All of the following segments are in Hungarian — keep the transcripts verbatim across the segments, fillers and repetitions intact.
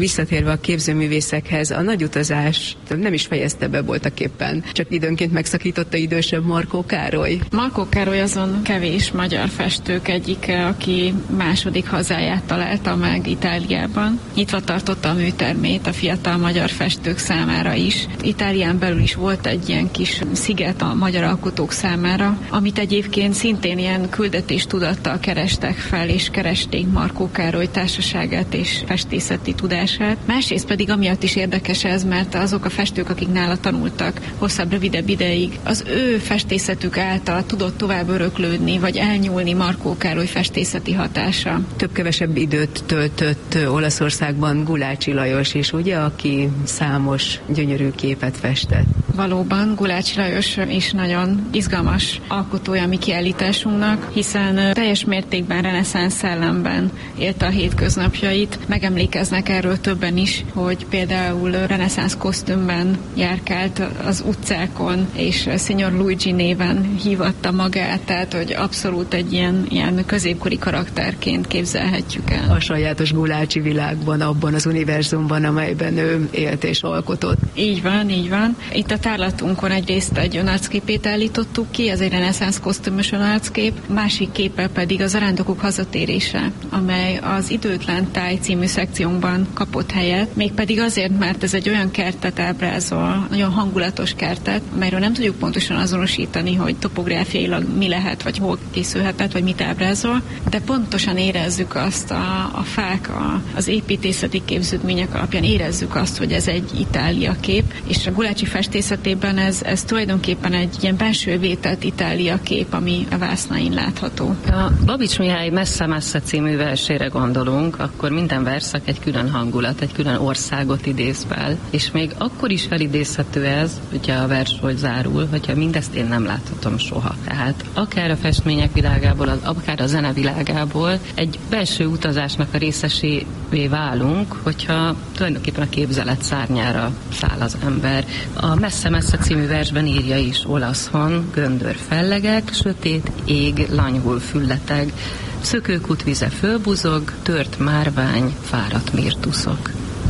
Visszatérve a képzőművészekhez, a nagy utazás nem is fejezte be voltaképpen, csak időnként megszakította idősebb Markó Károly. Markó Károly azon kevés magyar festők egyike, aki második hazáját találta meg Itáliában. Nyitva tartotta a műtermét a fiatal magyar festők számára is. Itálián belül is volt egy ilyen kis sziget a magyar alkotók számára, amit egyébként szintén ilyen küldetéstudattal kerestek fel, és keresték Markó Károly társaságát és festészeti tudását. Másrészt pedig amiatt is érdekes ez, mert azok a festők, akik nála tanultak hosszabb, rövidebb ideig, az ő festészetük által tudott tovább öröklődni, vagy elnyúlni Markó Károly festészeti hatása. Több-kevesebb időt töltött Olaszországban Gulácsi Lajos is, ugye, aki számos gyönyörű képet festett. Valóban, Gulácsi Lajos is nagyon izgalmas alkotója a mi kiállításunknak, hiszen teljes mértékben reneszánsz szellemben élte a hétköznapjait. Megemlékeznek erről többen is, hogy például reneszánsz kosztümben járkált az utcákon, és Signor Luigi néven hívatta magát, tehát hogy abszolút egy ilyen, ilyen középkori karakterként képzelhetjük el. A sajátos Gulácsi világban, abban az univerzumban, amelyben ő élt és alkotott. Így van, így van. Itt a tárlatunkon egyrészt egy önarcképét állítottuk ki, ez egy reneszánsz kosztümös önarckép, másik képe pedig az Zarándokok hazatérése, amely az Időtlen táj című szekciónkban kapott helyet, mégpedig azért, mert ez egy olyan kertet ábrázol, nagyon hangulatos kertet, amelyről nem tudjuk pontosan azonosítani, hogy topográfiailag mi lehet, vagy hol készülhetett, vagy mit ábrázol, de pontosan érezzük azt a, a fák, a, az építészeti képződmények alapján érezzük azt, hogy ez egy Itália kép, és a Gulácsi festészetében ez, ez tulajdonképpen egy ilyen belső vételt Itália kép, ami a vásznain látható. A Babics Mihály Messze-messze című versére gondolunk, akkor minden verszak egy külön hangulat, egy külön országot idéz fel, és még akkor is felidézhető ez, hogyha a vers hogy zárul, hogyha mindezt én nem láthatom soha. Tehát akár a festmények világából, akár a zene világából egy belső utazásnak a részesévé válunk, hogyha tulajdonképpen a képzelet szárnyára száll az ember. A Messze-messze című versben írja is olaszon: göndör fellegek, sötét ég, lanyhul fülleteg, szökőkút vize fölbuzog, tört márvány, fáradt mirtuszok.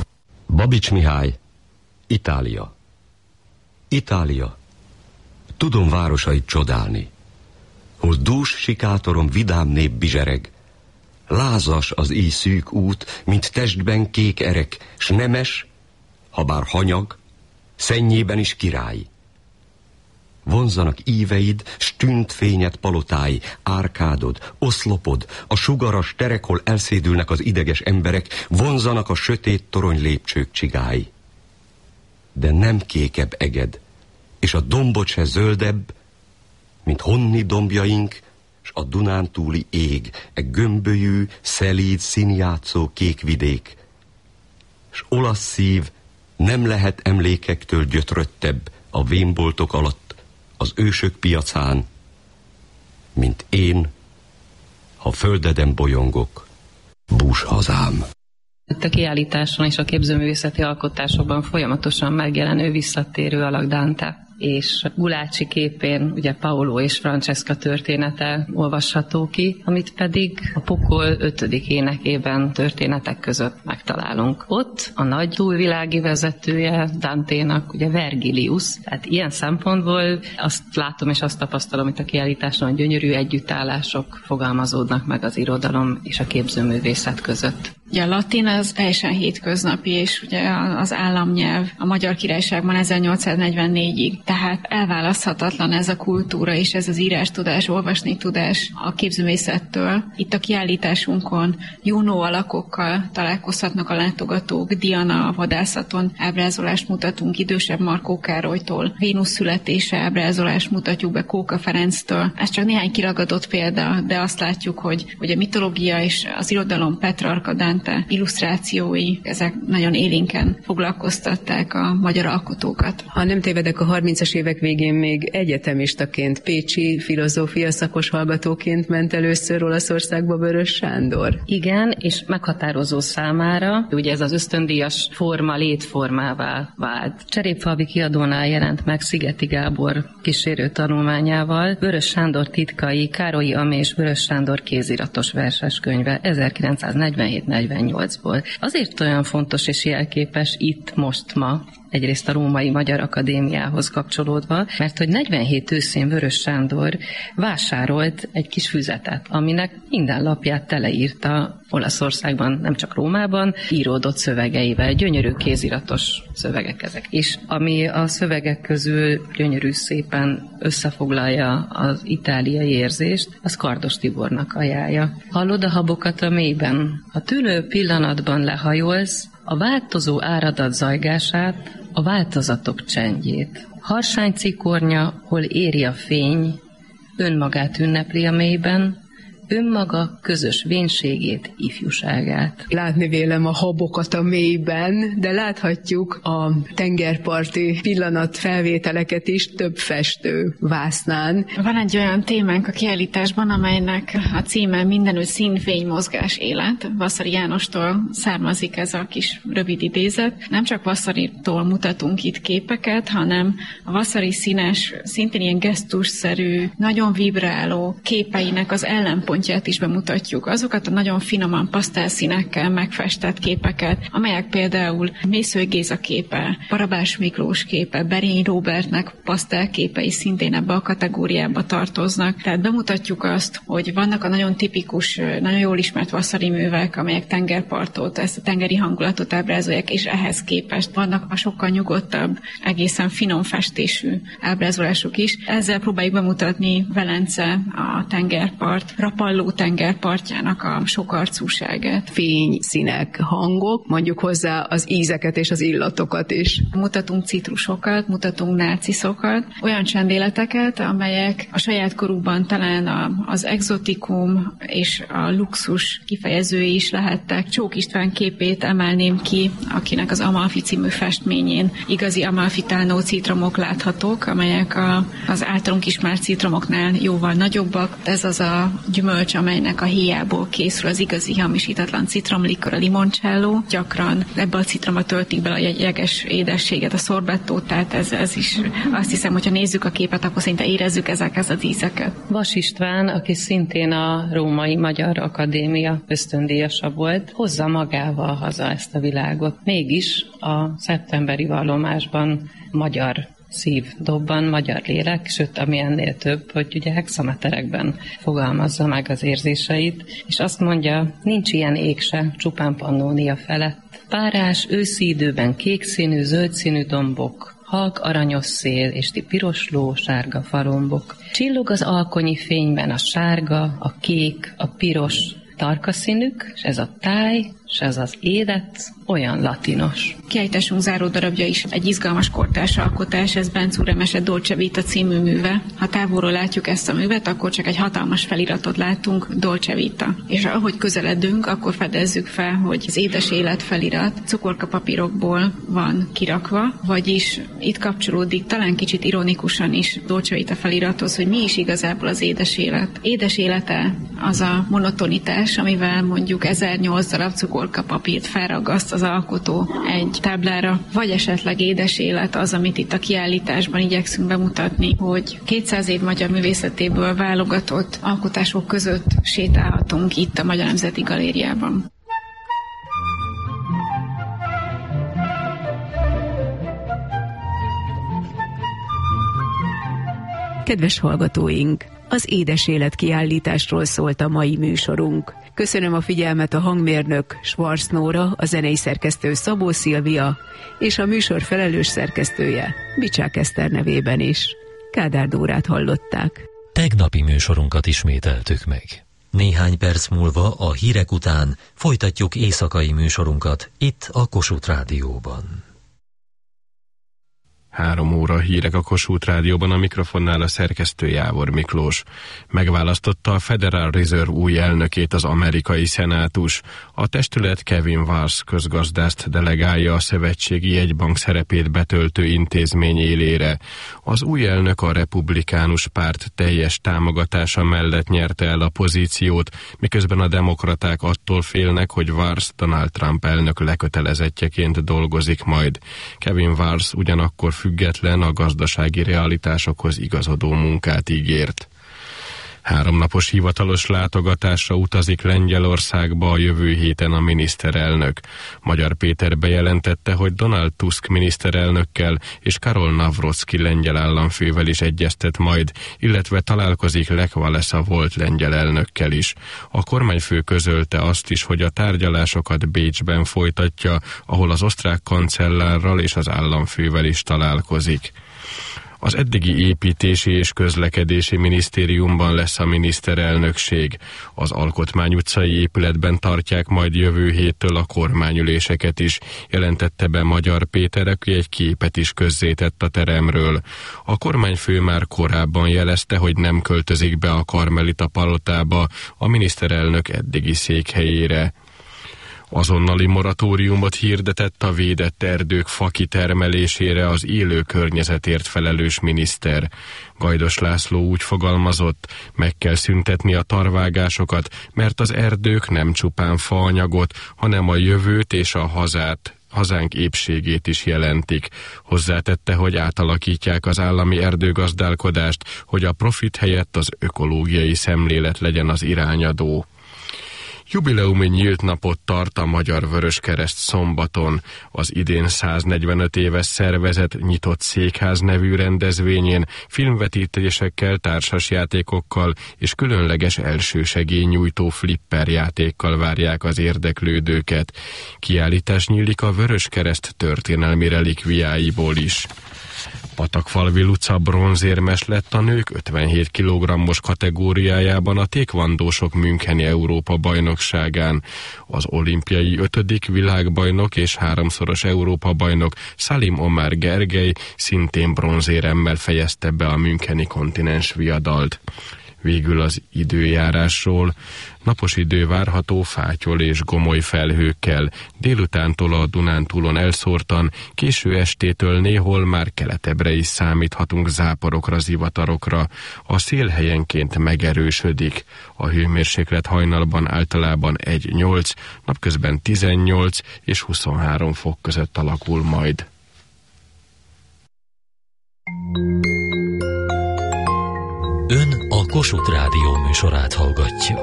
Babics Mihály, Itália. Itália, tudom városait csodálni, hol dús sikátoron vidám nép bizsereg, lázas az íj szűk út, mint testben kék erek, s nemes, habár hanyag, szennyében is király. Vonzanak íveid, s tűnt fényed palotái, árkádod, oszlopod, a sugaras terek, hol elszédülnek az ideges emberek, vonzanak a sötét torony lépcsők csigái. De nem kékebb eged, és a dombod se zöldebb, mint honni dombjaink, s a Dunántúli ég, e gömbölyű, szelíd, színjátszó kék vidék. S olasz szív nem lehet emlékektől gyötröttebb a vénboltok alatt, az ősök piacán, mint én, ha földeden bolyongok, bús hazám. Itt a kiállításon és a képzőművészeti alkotásokban folyamatosan megjelenő visszatérő alak Dante, és Gulácsi képén ugye Paolo és Francesca története olvasható ki, amit pedig a Pokol ötödik énekében történetek között megtalálunk. Ott a nagy túlvilági vezetője Danténak ugye Vergilius, tehát ilyen szempontból azt látom és azt tapasztalom itt a kiállításon, hogy gyönyörű együttállások fogalmazódnak meg az irodalom és a képzőművészet között. Ugye a latin az teljesen hétköznapi, és ugye az államnyelv a Magyar Királyságban ezernyolcszáznegyvennégyig. Tehát elválaszthatatlan ez a kultúra és ez az írástudás, olvasni tudás a képzőművészettől. Itt a kiállításunkon Juno alakokkal találkozhatnak a látogatók, Diana a vadászaton ábrázolást mutatunk idősebb Markó Károlytól, Vénusz születése ábrázolást mutatjuk be Kóka Ferenctől. Ez csak néhány kiragadott példa, de azt látjuk, hogy, hogy a mitológia és az irodalom Petrarka, Dante illusztrációi, ezek nagyon élénken foglalkoztatták a magyar alkotókat. Ha nem tévedek, a harmincas évek végén még egyetemistaként, pécsi filozófia szakos hallgatóként ment először Olaszországba Vörös Sándor. Igen, és meghatározó számára, ugye ez az ösztöndíjas forma létformává vált. Cserépfalvi kiadónál jelent meg Szigeti Gábor kísérő tanulmányával Vörös Sándor titkai, Károlyi Ami és Vörös Sándor kéziratos verseskönyve ezerkilencszáznegyvenhét negyvennyolc negyvennyolcból. Azért olyan fontos és jelképes itt most ma, egyrészt a Római Magyar Akadémiához kapcsolódva, mert hogy negyvenhét őszén Vörös Sándor vásárolt egy kis füzetet, aminek minden lapját teleírta Olaszországban, nem csak Rómában, íródott szövegeivel, gyönyörű kéziratos szövegek ezek. És ami a szövegek közül gyönyörű szépen összefoglalja az itáliai érzést, az Kardos Tibornak ajánlja. Hallod a habokat a mélyben, a tűnő pillanatban lehajolsz, a változó áradat zajgását, a változatok csendjét. Harsány cikornya, hol éri a fény, önmagát ünnepli a mélyben, önmaga közös vénségét, ifjúságát. Látni vélem a habokat a mélyben, de láthatjuk a tengerparti pillanat felvételeket is több festő vásznán. Van egy olyan témánk a kiállításban, amelynek a címe Mindenütt szín, fény, mozgás, élet. Vasszary Jánostól származik ez a kis rövid idézet. Nem csak Vaszarytól mutatunk itt képeket, hanem a Vasary színes, szintén ilyen gesztusszerű, nagyon vibráló képeinek az ellenpontját is bemutatjuk. Azokat a nagyon finoman pasztelszínekkel megfestett képeket, amelyek például Mészöly Géza képe, Barabás Miklós képe, Berény Róbertnek pasztelképei szintén ebbe a kategóriába tartoznak. Tehát bemutatjuk azt, hogy vannak a nagyon tipikus, nagyon jól ismert Vasary művek, amelyek tengerpartot, ezt a tengeri hangulatot ábrázolják, és ehhez képest vannak a sokkal nyugodtabb, egészen finom festésű ábrázolások is. Ezzel próbáljuk bemutatni Velence, a tengerpart, Rapalló tengerpartjának a sokarcúságát. Fény, színek, hangok, mondjuk hozzá az ízeket és az illatokat is. Mutatunk citrusokat, mutatunk nárciszokat, olyan csendéleteket, amelyek a saját korukban talán a, az exotikum és a luxus kifejezői is lehettek. Csók István képét emelném ki, akinek az Amalfi című festményén igazi amalfitánó citromok láthatók, amelyek a, az általunk ismert citromoknál jóval nagyobbak. Ez az a gyümölcs, amelynek a héjából készül az igazi hamisítatlan citromlikör, a limoncello. Gyakran ebbe a citromba töltik bele a jeges édességet, a szorbettót, tehát ez, ez is azt hiszem, hogyha nézzük a képet, akkor szinte érezzük ezeket az ízeket. Vas István, aki szintén a Római Magyar Akadémia ösztöndíjasa volt, hozza magával haza ezt a világot. Mégis a szeptemberi vallomásban magyar szív dobban, magyar lélek, sőt, ami ennél több, hogy ugye hexameterekben fogalmazza meg az érzéseit, és azt mondja, nincs ilyen ég se, csupán Pannónia felett. Párás, őszi időben kék színű, zöld színű dombok, halk aranyos szél, és ti piros ló, sárga farombok. Csillog az alkonyi fényben a sárga, a kék, a piros, tarka színük, és ez a táj, és ez az élet olyan latinos. Kiállításunk záró darabja is egy izgalmas kortárs alkotás, ez Bencúr Remese Dolce Vita című műve. Ha távolról látjuk ezt a művet, akkor csak egy hatalmas feliratot látunk, Dolce Vita. És ahogy közeledünk, akkor fedezzük fel, hogy az édes élet felirat cukorkapapírokból van kirakva, vagyis itt kapcsolódik talán kicsit ironikusan is Dolce Vita felirathoz, hogy mi is igazából az édes élet. Édes élete az a monotonitás, amivel mondjuk ezernyolc darab cukorkapapírt felraggaszt az alkotó egy táblára, vagy esetleg édes élet az, amit itt a kiállításban igyekszünk bemutatni, hogy kétszáz év magyar művészetéből válogatott alkotások között sétálhatunk itt a Magyar Nemzeti Galériában. Kedves hallgatóink! Az Édes Élet kiállításról szólt a mai műsorunk. Köszönöm a figyelmet a hangmérnök Schwarz Nóra, a zenei szerkesztő Szabó Szilvia és a műsor felelős szerkesztője Bicsák Eszter nevében is. Kádár Dórát hallották. Tegnapi műsorunkat ismételtük meg. Néhány perc múlva a hírek után folytatjuk éjszakai műsorunkat itt a Kossuth Rádióban. Három óra hírek a Kossuth Rádióban, a mikrofonnál a szerkesztő Jávor Miklós. Megválasztotta a Federal Reserve új elnökét az amerikai szenátus. A testület Kevin Warsh közgazdászt delegálja a szövetségi jegybank szerepét betöltő intézmény élére. Az új elnök a republikánus párt teljes támogatása mellett nyerte el a pozíciót, miközben a demokraták attól félnek, hogy Warsh Donald Trump elnök lekötelezettjeként dolgozik majd. Kevin Warsh ugyanakkor független, a gazdasági realitásokhoz igazodó munkát ígért. Háromnapos hivatalos látogatásra utazik Lengyelországba a jövő héten a miniszterelnök. Magyar Péter bejelentette, hogy Donald Tusk miniszterelnökkel és Karol Nawrocki lengyel államfővel is egyeztet majd, illetve találkozik Lech Walesa volt lengyel elnökkel is. A kormányfő közölte azt is, hogy a tárgyalásokat Bécsben folytatja, ahol az osztrák kancellárral és az államfővel is találkozik. Az eddigi építési és közlekedési minisztériumban lesz a miniszterelnökség. Az Alkotmány utcai épületben tartják majd jövő héttől a kormányüléseket is, jelentette be Magyar Péter, aki egy képet is közzétett a teremről. A kormányfő már korábban jelezte, hogy nem költözik be a Karmelita palotába, a miniszterelnök eddigi székhelyére. Azonnali moratóriumot hirdetett a védett erdők fakitermelésére az élő környezetért felelős miniszter. Gajdos László úgy fogalmazott, meg kell szüntetni a tarvágásokat, mert az erdők nem csupán faanyagot, hanem a jövőt és a hazát, hazánk épségét is jelentik. Hozzátette, hogy átalakítják az állami erdőgazdálkodást, hogy a profit helyett az ökológiai szemlélet legyen az irányadó. Jubileumi nyílt napot tart a Magyar Vöröskereszt szombaton. Az idén száznegyvenöt éves szervezet nyitott székház nevű rendezvényén filmvetítésekkel, társasjátékokkal és különleges elsősegélynyújtó flipper játékkal várják az érdeklődőket. Kiállítás nyílik a Vöröskereszt történelmi relikviáiból is. Patakfalvi Luca bronzérmes lett a nők ötvenhét kilogrammos kategóriájában a tékvandósok müncheni Európa bajnokságán. Az olimpiai ötödik világbajnok és háromszoros Európa bajnok Salim Omar Gergely szintén bronzéremmel fejezte be a müncheni kontinens viadalt. Végül az időjárásról. Napos idő várható fátyol és gomoly felhőkkel. Délutántól a Dunántúlon elszórtan, késő estétől néhol már keletebbre is számíthatunk záporokra, zivatarokra. A szél helyenként megerősödik. A hőmérséklet hajnalban általában egy nyolc, napközben tizennyolc és huszonhárom fok között alakul majd. Ön a Kossuth Rádió műsorát hallgatja.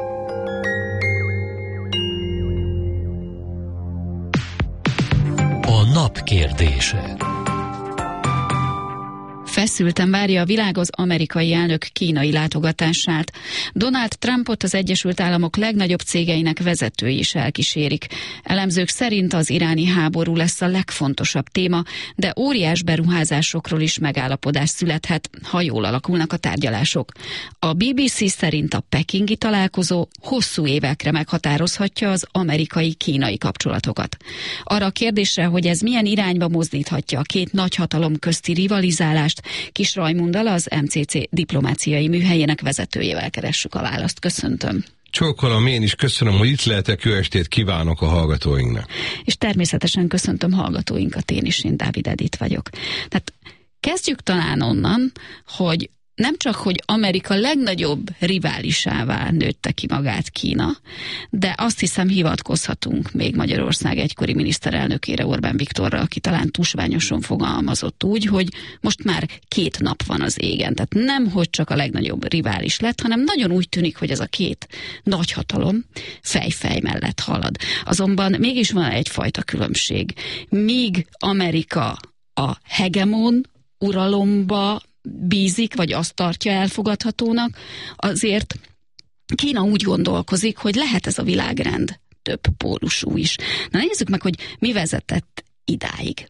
A nap kérdése. Feszülten várja a világ az amerikai elnök kínai látogatását. Donald Trumpot az Egyesült Államok legnagyobb cégeinek vezetői is elkísérik. Elemzők szerint az iráni háború lesz a legfontosabb téma, de óriás beruházásokról is megállapodás születhet, ha jól alakulnak a tárgyalások. A bé bé cé szerint a pekingi találkozó hosszú évekre meghatározhatja az amerikai-kínai kapcsolatokat. Arra a kérdésre, hogy ez milyen irányba mozdíthatja a két nagyhatalom közti rivalizálást, Kis Rajmunddal, az em cé cé diplomáciai műhelyének vezetőjével keressük a választ. Köszöntöm. Csókolom, én is köszönöm, hogy itt lehetek, jó estét kívánok a hallgatóinknak. És természetesen köszöntöm hallgatóinkat, én is, én Dávid Edith vagyok. Tehát kezdjük talán onnan, hogy nem csak, hogy Amerika legnagyobb riválisává nőtte ki magát Kína, de azt hiszem hivatkozhatunk még Magyarország egykori miniszterelnökére, Orbán Viktorra, aki talán tusványosan fogalmazott úgy, hogy most már két nap van az égen. Tehát nem, hogy csak a legnagyobb rivális lett, hanem nagyon úgy tűnik, hogy ez a két nagyhatalom fej-fej mellett halad. Azonban mégis van egyfajta különbség. Míg Amerika a hegemon uralomba bízik, vagy azt tartja elfogadhatónak, azért Kína úgy gondolkozik, hogy lehet ez a világrend több pólusú is. Na nézzük meg, hogy mi vezetett idáig.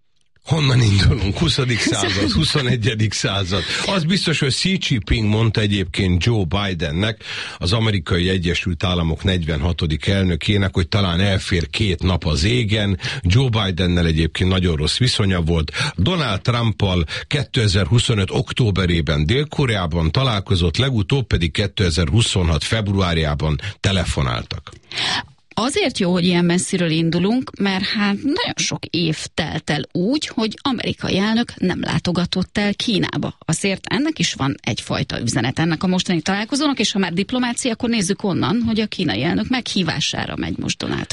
Honnan indulunk? huszadik század, huszonegyedik század. Az biztos, hogy Xi Jinping mondta egyébként Joe Bidennek, az Amerikai Egyesült Államok negyvenhatodik elnökének, hogy talán elfér két nap az égen. Joe Bidennel egyébként nagyon rossz viszonya volt. Donald Trumpal kétezer-huszonöt októberében Dél-Koreában találkozott, legutóbb pedig kétezer-huszonhat februárjában telefonáltak. Azért jó, hogy ilyen messziről indulunk, mert hát nagyon sok év telt el úgy, hogy amerikai elnök nem látogatott el Kínába. Azért ennek is van egyfajta üzenet ennek a mostani találkozónak, és ha már diplomácia, akkor nézzük onnan, hogy a kínai elnök meghívására megy most Donald Trump.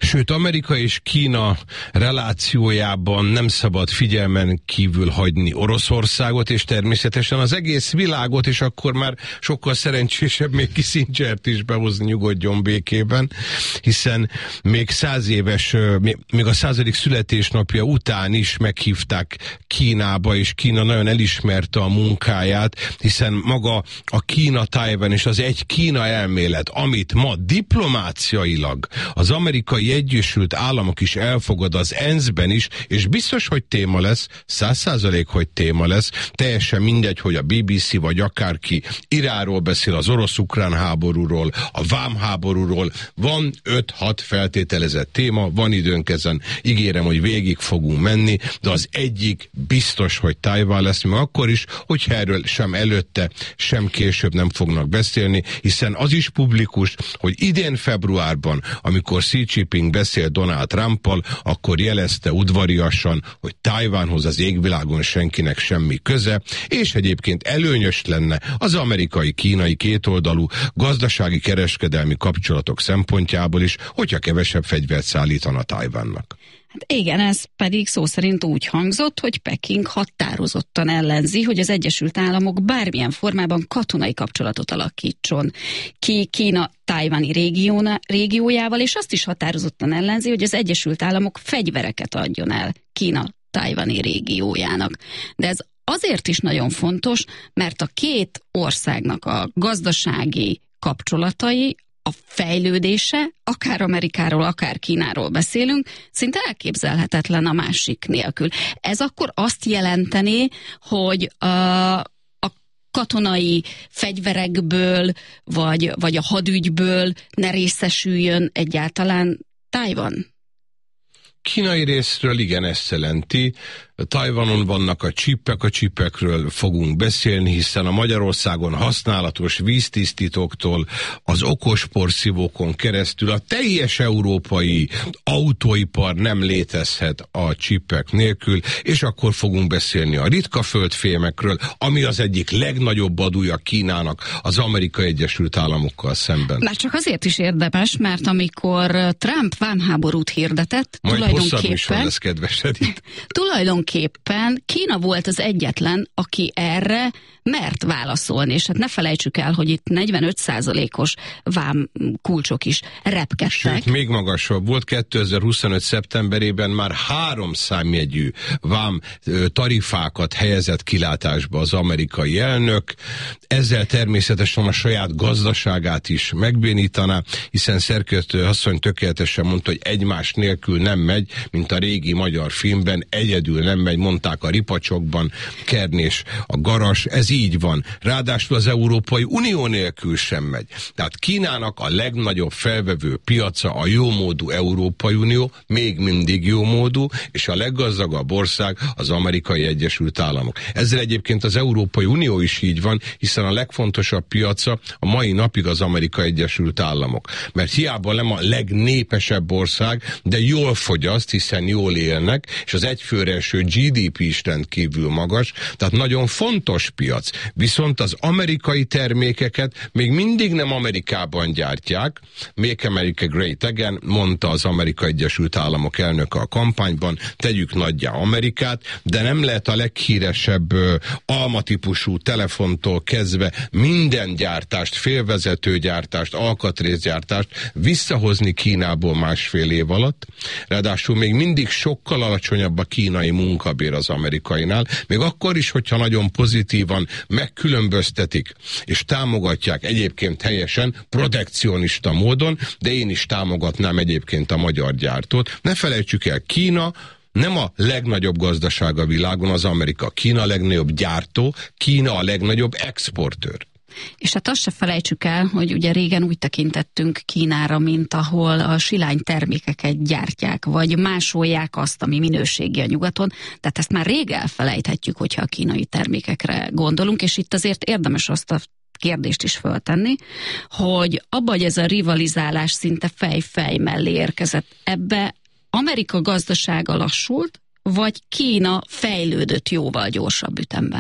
Sőt, Amerika és Kína relációjában nem szabad figyelmen kívül hagyni Oroszországot, és természetesen az egész világot, és akkor már sokkal szerencsésebb még Kissingert is behozni, nyugodjon békében, hiszen még száz éves, még a századik születésnapja után is meghívták Kínába, és Kína nagyon elismerte a munkáját, hiszen maga a Kína-Tajvan és az egy Kína elmélet, amit ma diplomáciailag az Amerikai Egyesült Államok is elfogad az é en es-ben is, és biztos, hogy téma lesz, száz százalék, hogy téma lesz, teljesen mindegy, hogy a bé bé cé vagy akárki Iránról beszél, az orosz-ukrán háborúról, a vámháborúról, van öt-hat feltételezett téma, van időnk ezen, ígérem, hogy végig fogunk menni, de az egyik biztos, hogy Tajvan lesz, mert akkor is, hogyha erről sem előtte, sem később nem fognak beszélni, hiszen az is publikus, hogy idén februárban, amikor Xi Jinping beszél Donald Trumpal, akkor jelezte udvariasan, hogy Tajvanhoz az égvilágon senkinek semmi köze, és egyébként előnyös lenne az amerikai-kínai kétoldalú gazdasági kereskedelmi kapcsolatok szempontjából is, hogyha kevesebb fegyvert szállítana Tajvannak. Hát igen, ez pedig szó szerint úgy hangzott, hogy Peking határozottan ellenzi, hogy az Egyesült Államok bármilyen formában katonai kapcsolatot alakítson ki Kína tajvani régiójával, és azt is határozottan ellenzi, hogy az Egyesült Államok fegyvereket adjon el Kína tajvani régiójának. De ez azért is nagyon fontos, mert a két országnak a gazdasági kapcsolatai, a fejlődése, akár Amerikáról, akár Kínáról beszélünk, szinte elképzelhetetlen a másik nélkül. Ez akkor azt jelenteni, hogy a, a katonai fegyverekből, vagy, vagy a hadügyből ne részesüljön egyáltalán Tajvan? Kínai részről igen, ezt jelenti. Tajvanon vannak a csipek, a csipekről fogunk beszélni, hiszen a Magyarországon használatos víztisztítóktól az okos porszívókon keresztül a teljes európai autóipar nem létezhet a csipek nélkül, és akkor fogunk beszélni a ritka földfémekről, ami az egyik legnagyobb adója Kínának az Amerikai Egyesült Államokkal szemben. Már csak azért is érdemes, mert amikor Trump vámháborút hirdetett, majd tulajdonképpen, lesz, kedvesed itt. tulajdonképpen Kína volt az egyetlen, aki erre mert válaszolni, és hát ne felejtsük el, hogy itt negyvenöt százalékos vám kulcsok is repkedtek. Sőt, még magasabb volt, kétezer-huszonöt szeptemberében már három számjegyű vám tarifákat helyezett kilátásba az amerikai elnök, ezzel természetesen a saját gazdaságát is megbénítaná, hiszen szerkesztő asszony tökéletesen mondta, hogy egymás nélkül nem megy, mint a régi magyar filmben, egyedül nem megy, mondták a ripacsokban, Kernés, a Garas, ez így van. Ráadásul az Európai Unió nélkül sem megy. Tehát Kínának a legnagyobb felvevő piaca a jómódú Európai Unió, még mindig jómódú, és a leggazdagabb ország az Amerikai Egyesült Államok. Ezzel egyébként az Európai Unió is így van, hiszen a legfontosabb piaca a mai napig az Amerikai Egyesült Államok. Mert hiába nem a legnépesebb ország, de jól fogyaszt, hiszen jól élnek, és az egyfőre eső gé dé pé is rendkívül magas, tehát nagyon fontos piac. Viszont az amerikai termékeket még mindig nem Amerikában gyártják. Make America Great Again, mondta az Amerikai Egyesült Államok elnöke a kampányban, tegyük nagyjá Amerikát, de nem lehet a leghíresebb uh, almatípusú telefontól kezdve minden gyártást, félvezetőgyártást, alkatrészgyártást visszahozni Kínából másfél év alatt. Ráadásul még mindig sokkal alacsonyabb a kínai munkabér az amerikainál, még akkor is, hogyha nagyon pozitívan megkülönböztetik és támogatják egyébként helyesen, protekcionista módon, de én is támogatnám egyébként a magyar gyártót. Ne felejtsük el, Kína nem a legnagyobb gazdaság a világon, az Amerika. Kína a legnagyobb gyártó, Kína a legnagyobb exportőr. És hát azt se felejtsük el, hogy ugye régen úgy tekintettünk Kínára, mint ahol a silány termékeket gyártják, vagy másolják azt, ami minőségi a nyugaton. Tehát ezt már rég elfelejthetjük, hogyha a kínai termékekre gondolunk, és itt azért érdemes azt a kérdést is föltenni, hogy abba, hogy ez a rivalizálás szinte fej-fej mellé érkezett, ebbe Amerika gazdasága lassult, vagy Kína fejlődött jóval gyorsabb ütemben?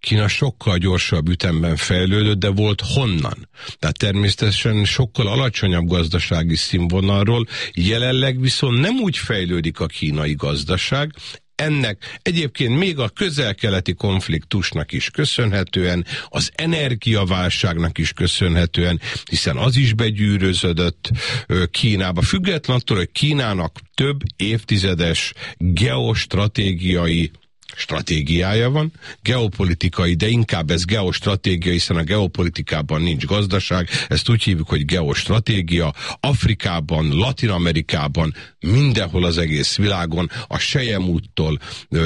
Kína sokkal gyorsabb ütemben fejlődött, de volt honnan. Tehát természetesen sokkal alacsonyabb gazdasági színvonalról, jelenleg viszont nem úgy fejlődik a kínai gazdaság. Ennek egyébként még a közel-keleti konfliktusnak is köszönhetően, az energiaválságnak is köszönhetően, hiszen az is begyűröződött Kínába. Független attól, hogy Kínának több évtizedes geostratégiai stratégiája van, geopolitikai, de inkább ez geostratégia, hiszen a geopolitikában nincs gazdaság, ezt úgy hívjuk, hogy geostratégia. Afrikában, Latin-Amerikában, mindenhol az egész világon, a Selyemúttól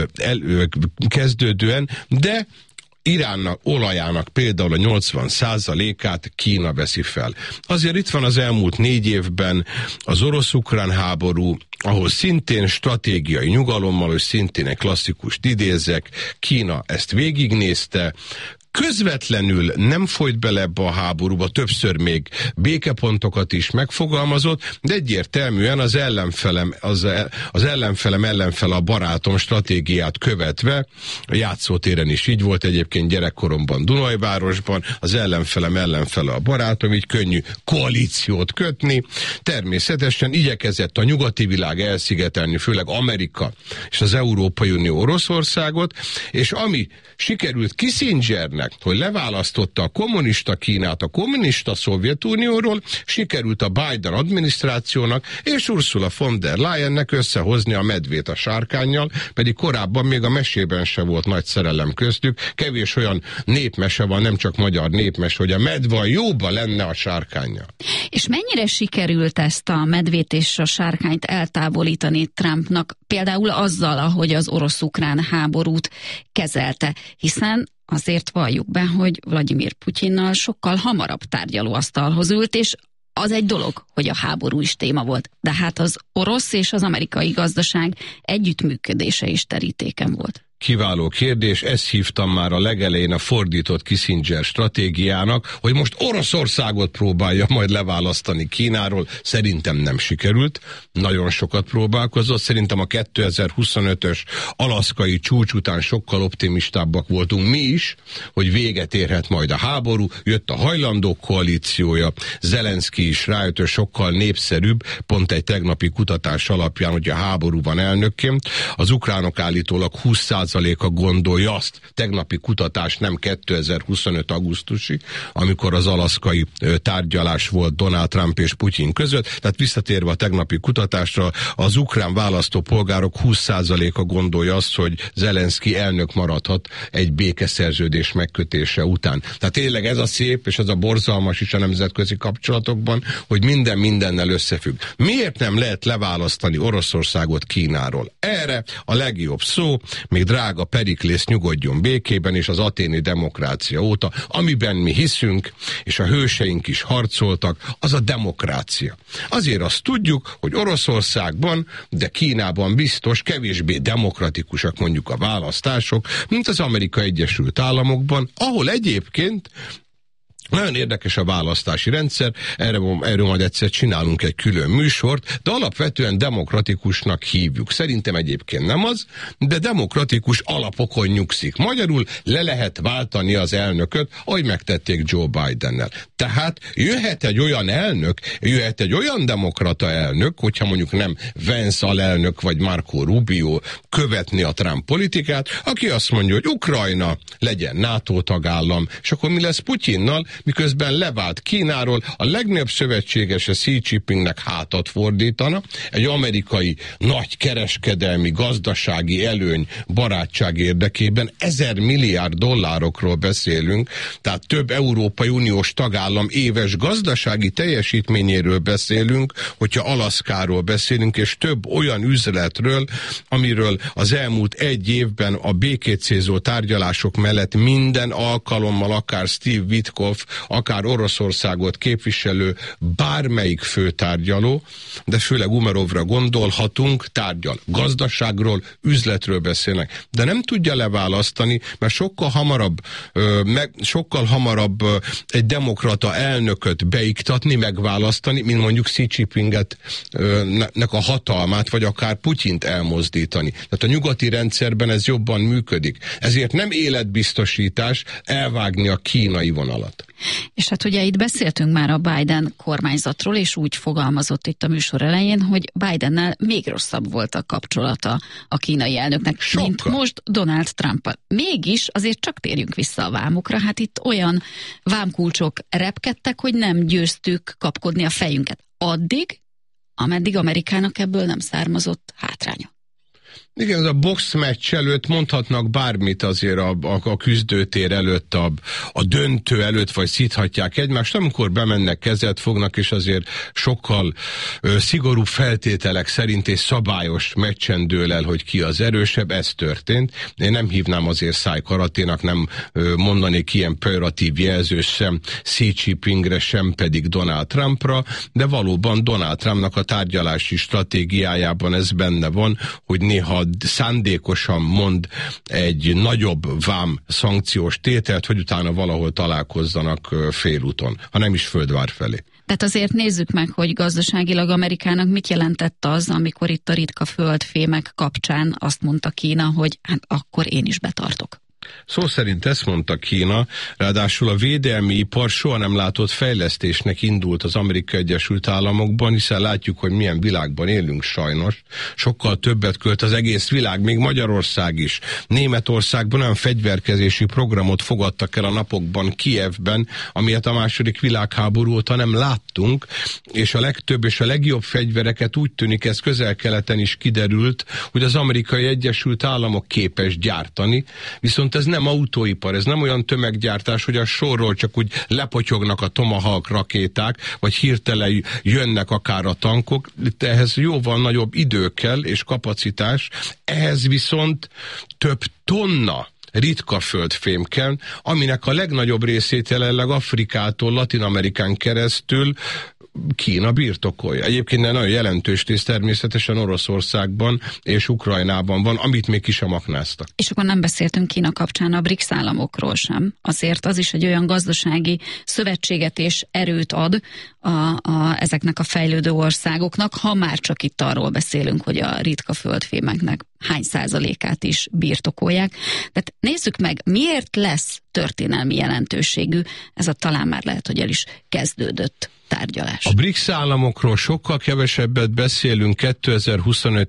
kezdődően, de Iránnak, olajának például a nyolcvan százalékát Kína veszi fel. Azért itt van az elmúlt négy évben az orosz-ukrán háború, ahol szintén stratégiai nyugalommal, és szintén egy klasszikust idézek, Kína ezt végignézte, közvetlenül nem folyt bele ebbe a háborúba, többször még békepontokat is megfogalmazott, de egyértelműen az ellenfelem, az, az ellenfelem ellenfele a barátom stratégiát követve, a játszótéren is így volt egyébként gyerekkoromban Dunajvárosban, az ellenfelem ellenfele a barátom, így könnyű koalíciót kötni. Természetesen igyekezett a nyugati világ elszigetelni, főleg Amerika és az Európai Unió Oroszországot, és ami sikerült Kissingernek, hogy leválasztotta a kommunista Kínát a kommunista Szovjetunióról, sikerült a Biden adminisztrációnak és Ursula von der Leyennek összehozni a medvét a sárkánnyal, pedig korábban még a mesében se volt nagy szerelem köztük. Kevés olyan népmese van, nem csak magyar népmese, hogy a medve a jóba lenne a sárkánnyal. És mennyire sikerült ezt a medvét és a sárkányt eltávolítani Trumpnak, például azzal, ahogy az orosz-ukrán háborút kezelte, hiszen azért valljuk be, hogy Vladimir Putyinnal sokkal hamarabb tárgyalóasztalhoz ült, és az egy dolog, hogy a háború is téma volt, de hát az orosz és az amerikai gazdaság együttműködése is terítéken volt. Kiváló kérdés, ezt hívtam már a legelején a fordított Kissinger stratégiának, hogy most Oroszországot próbálja majd leválasztani Kínáról. Szerintem nem sikerült, nagyon sokat próbálkozott, szerintem a kétezer-huszonötös alaszkai csúcs után sokkal optimistábbak voltunk mi is, hogy véget érhet majd a háború, jött a hajlandók koalíciója, Zelenszky is rájött, hogy sokkal népszerűbb, pont egy tegnapi kutatás alapján, hogy a háború van elnökként, az ukránok állítólag húsz százaléka gondolja azt, tegnapi kutatás nem kétezer-huszonöt augusztusi, amikor az alaszkai tárgyalás volt Donald Trump és Putyin között, tehát visszatérve a tegnapi kutatásra, az ukrán választópolgárok húsz százaléka gondolja azt, hogy Zelenszky elnök maradhat egy békeszerződés megkötése után. Tehát tényleg ez a szép és ez a borzalmas is a nemzetközi kapcsolatokban, hogy minden mindennel összefügg. Miért nem lehet leválasztani Oroszországot Kínáról? Erre a legjobb szó, még drága Periklész nyugodjon békében, és az aténi demokrácia óta, amiben mi hiszünk, és a hőseink is harcoltak, az a demokrácia. Azért azt tudjuk, hogy Oroszországban, de Kínában biztos kevésbé demokratikusak mondjuk a választások, mint az Amerikai Egyesült Államokban, ahol egyébként nagyon érdekes a választási rendszer, erről, erről majd egyszer csinálunk egy külön műsort, de alapvetően demokratikusnak hívjuk. Szerintem egyébként nem az, de demokratikus alapokon nyugszik. Magyarul le lehet váltani az elnököt, ahogy megtették Joe Bidennel. Tehát jöhet egy olyan elnök, jöhet egy olyan demokrata elnök, hogyha mondjuk nem Vance alelnök vagy Marco Rubio követni a Trump politikát, aki azt mondja, hogy Ukrajna legyen NATO tagállam, és akkor mi lesz Putyinnal, miközben levált Kínáról, a legnagyobb szövetségese Xi Jinpingnek hátat fordítana, egy amerikai nagy kereskedelmi, gazdasági előny, barátság érdekében ezer milliárd dollárokról beszélünk, tehát több Európai Uniós tagállam éves gazdasági teljesítményéről beszélünk, hogyha Alaszkáról beszélünk, és több olyan üzletről, amiről az elmúlt egy évben a békét célzó tárgyalások mellett minden alkalommal akár Steve Witkoff, akár Oroszországot képviselő bármelyik főtárgyaló, de főleg Umerovra gondolhatunk, tárgyal. Gazdaságról, üzletről beszélnek. De nem tudja leválasztani, mert sokkal hamarabb, ö, meg, sokkal hamarabb ö, egy demokrata elnököt beiktatni, megválasztani, mint mondjuk Xi Jinpinget ö, nek a hatalmát, vagy akár Putyint elmozdítani. Tehát a nyugati rendszerben ez jobban működik. Ezért nem életbiztosítás elvágni a kínai vonalat. És hát ugye itt beszéltünk már a Biden kormányzatról, és úgy fogalmazott itt a műsor elején, hogy Bidennel még rosszabb volt a kapcsolata a kínai elnöknek, Sokkal. mint most Donald Trump. Mégis azért csak térjünk vissza a vámokra, hát itt olyan vámkulcsok repkedtek, hogy nem győztük kapkodni a fejünket. Addig, ameddig Amerikának ebből nem származott hátránya. Igen, az a boxmeccs előtt mondhatnak bármit azért a, a, a küzdőtér előtt, a, a döntő előtt, vagy szíthatják egymást, amikor bemennek, kezet fognak, és azért sokkal ö, szigorú feltételek szerint és szabályos meccsen dől el, hogy ki az erősebb, ez történt. Én nem hívnám azért szájkaraténak, nem ö, mondanék ilyen pejoratív jelzős sem Xi Jinpingre, sem pedig Donald Trumpra, de valóban Donald Trumpnak a tárgyalási stratégiájában ez benne van, hogy néha szándékosan mond egy nagyobb vám szankciós tételt, hogy utána valahol találkozzanak félúton, ha nem is földvár felé. Tehát azért nézzük meg, hogy gazdaságilag Amerikának mit jelentett az, amikor itt a ritka földfémek kapcsán azt mondta Kína, hogy hát akkor én is betartok. Szó szerint ezt mondta Kína, ráadásul a védelmi ipar soha nem látott fejlesztésnek indult az Amerikai Egyesült Államokban, hiszen látjuk, hogy milyen világban élünk sajnos. Sokkal többet költ az egész világ, még Magyarország is. Németországban olyan fegyverkezési programot fogadtak el a napokban Kijevben, amilyet a második világháború óta nem láttunk, és a legtöbb és a legjobb fegyvereket úgy tűnik, ez Közel-Keleten is kiderült, hogy az Amerikai Egyesült Államok képes gyártani, viszont ez nem autóipar, ez nem olyan tömeggyártás, hogy a sorról csak úgy lepotyognak a Tomahawk rakéták, vagy hirtelen jönnek akár a tankok, de ehhez jóval nagyobb idő kell és kapacitás, ehhez viszont több tonna ritka földfém kell, aminek a legnagyobb részét jelenleg Afrikától Latin-Amerikán keresztül Kína birtokolja. Egyébként nagyon jelentős rész természetesen Oroszországban és Ukrajnában van, amit még ki sem aknáztak. És akkor nem beszéltünk Kína kapcsán a BRICS államokról sem. Azért az is egy olyan gazdasági szövetséget és erőt ad a, a, ezeknek a fejlődő országoknak, ha már csak itt arról beszélünk, hogy a ritka földfémeknek hány százalékát is birtokolják. Tehát nézzük meg, miért lesz történelmi jelentőségű, ez a talán már lehet, hogy el is kezdődött tárgyalás. A BRICS államokról sokkal kevesebbet beszélünk kétezer-huszonöt